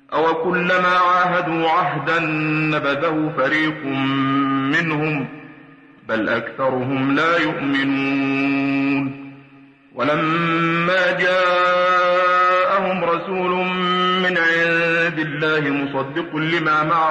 أوكلما عاهدوا عهدا نبذه فريق منهم بل أكثرهم لا يؤمنون. ولما جاءهم رسول من عند الله مصدق لما معهم